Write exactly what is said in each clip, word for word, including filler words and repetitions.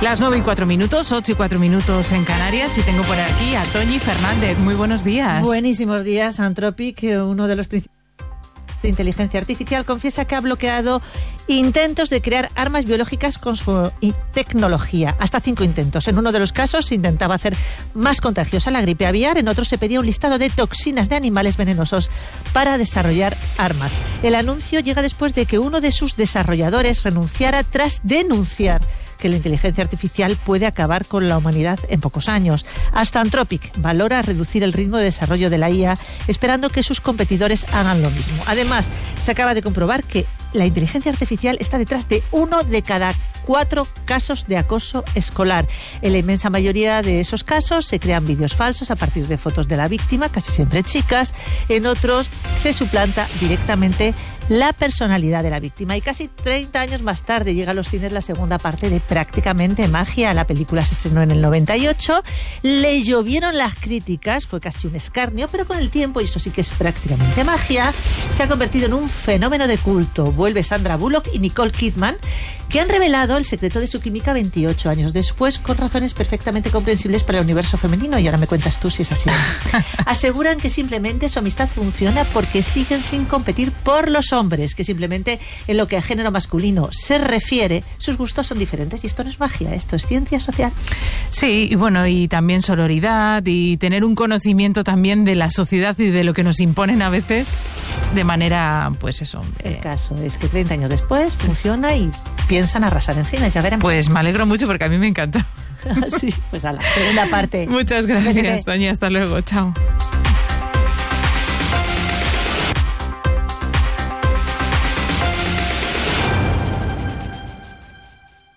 Las nueve y cuatro minutos, ocho y cuatro minutos en Canarias, y tengo por aquí a Toñi Fernández. Muy buenos días. Buenísimos días. Anthropic, uno de los principales de inteligencia artificial, confiesa que ha bloqueado intentos de crear armas biológicas con su tecnología. Hasta cinco intentos. En uno de los casos se intentaba hacer más contagiosa la gripe aviar, en otro se pedía un listado de toxinas de animales venenosos para desarrollar armas. El anuncio llega después de que uno de sus desarrolladores renunciara tras denunciar que la inteligencia artificial puede acabar con la humanidad en pocos años. Hasta Anthropic valora reducir el ritmo de desarrollo de la I A, esperando que sus competidores hagan lo mismo. Además, se acaba de comprobar que la inteligencia artificial está detrás de uno de cada cuatro casos de acoso escolar. En la inmensa mayoría de esos casos se crean vídeos falsos a partir de fotos de la víctima, casi siempre chicas. En otros se suplanta directamente la personalidad de la víctima. Y casi treinta años más tarde llega a los cines la segunda parte de Prácticamente Magia. La película se estrenó en el noventa y ocho. Le llovieron las críticas, fue casi un escarnio, pero con el tiempo, y esto sí que es prácticamente magia, se ha convertido en un fenómeno de culto. Vuelve Sandra Bullock y Nicole Kidman, que han revelado el secreto de su química veintiocho años después, con razones perfectamente comprensibles para el universo femenino, y ahora me cuentas tú si es así. Aseguran que simplemente su amistad funciona porque siguen sin competir por los hombres, que simplemente en lo que a género masculino se refiere, sus gustos son diferentes, y esto no es magia, esto es ciencia social. Sí, y bueno, y también sororidad, y tener un conocimiento también de la sociedad y de lo que nos imponen a veces de manera, pues eso. El eh... caso es que treinta años después funciona y piensan arrasar en cine, ya verán. Pues me alegro mucho porque a mí me encantó. Sí, pues a la segunda parte. Muchas gracias, Toñi, hasta luego, chao.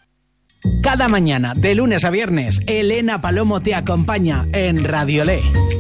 Cada mañana, de lunes a viernes, Elena Palomo te acompaña en Radio Le.